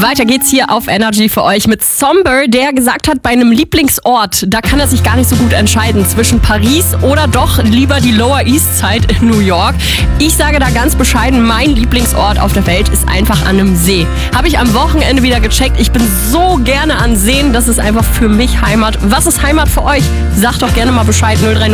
Weiter geht's hier auf Energy für euch mit Somber, der gesagt hat, bei einem Lieblingsort, da kann er sich gar nicht so gut entscheiden zwischen Paris oder doch lieber die Lower East Side in New York. Ich sage da ganz bescheiden, mein Lieblingsort auf der Welt ist einfach an einem See. Habe ich am Wochenende wieder gecheckt. Ich bin so gerne an Seen, das ist einfach für mich Heimat. Was ist Heimat für euch? Sagt doch gerne mal Bescheid, 030